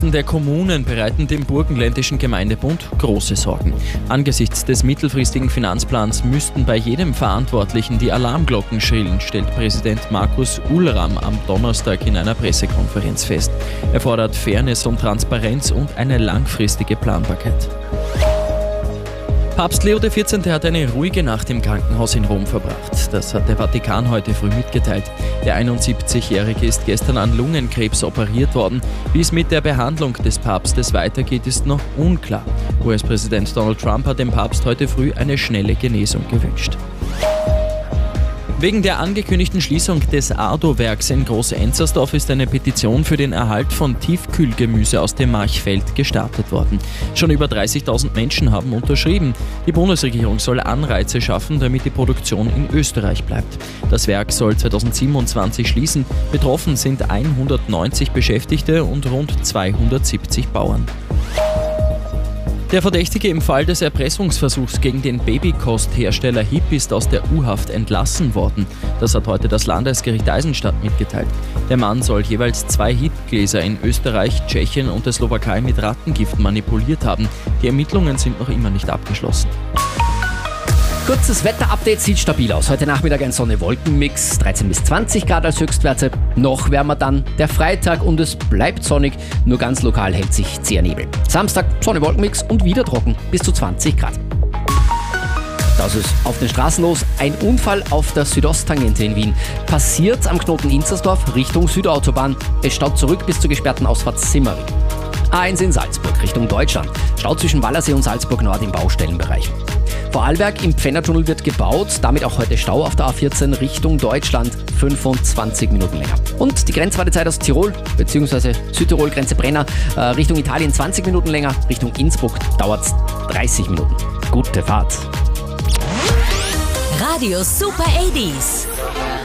Der Kommunen bereiten dem Burgenländischen Gemeindebund große Sorgen. Angesichts des mittelfristigen Finanzplans müssten bei jedem Verantwortlichen die Alarmglocken schrillen, stellt Präsident Markus Ullram am Donnerstag in einer Pressekonferenz fest. Er fordert Fairness und Transparenz und eine langfristige Planbarkeit. Papst Leo XIV. Hat eine ruhige Nacht im Krankenhaus in Rom verbracht. Das hat der Vatikan heute früh mitgeteilt. Der 71-Jährige ist gestern an Lungenkrebs operiert worden. Wie es mit der Behandlung des Papstes weitergeht, ist noch unklar. US-Präsident Donald Trump hat dem Papst heute früh eine schnelle Genesung gewünscht. Wegen der angekündigten Schließung des Ardo-Werks in Groß-Enzersdorf ist eine Petition für den Erhalt von Tiefkühlgemüse aus dem Marchfeld gestartet worden. Schon über 30.000 Menschen haben unterschrieben. Die Bundesregierung soll Anreize schaffen, damit die Produktion in Österreich bleibt. Das Werk soll 2027 schließen. Betroffen sind 190 Beschäftigte und rund 270 Bauern. Der Verdächtige im Fall des Erpressungsversuchs gegen den Babykosthersteller HiP ist aus der U-Haft entlassen worden. Das hat heute das Landesgericht Eisenstadt mitgeteilt. Der Mann soll jeweils 2 HiP-Gläser in Österreich, Tschechien und der Slowakei mit Rattengift manipuliert haben. Die Ermittlungen sind noch immer nicht abgeschlossen. Kurzes Wetter-Update, sieht stabil aus. Heute Nachmittag ein Sonne-Wolken-Mix, 13 bis 20 Grad als Höchstwerte. Noch wärmer dann der Freitag und es bleibt sonnig, nur ganz lokal hält sich zäher Nebel. Samstag Sonne-Wolken-Mix und wieder trocken, bis zu 20 Grad. Das ist auf den Straßen los. Ein Unfall auf der Südosttangente in Wien. Passiert am Knoten Inzersdorf Richtung Südautobahn. Es staut zurück bis zur gesperrten Ausfahrt Simmering. A1 in Salzburg Richtung Deutschland. Stau zwischen Wallersee und Salzburg Nord im Baustellenbereich. Vorarlberg im Pfändertunnel wird gebaut, damit auch heute Stau auf der A14 Richtung Deutschland, 25 Minuten länger. Und die Grenzwartezeit aus Tirol bzw. Südtirol, Grenze Brenner, Richtung Italien 20 Minuten länger, Richtung Innsbruck dauert es 30 Minuten. Gute Fahrt! Radio Super 80s.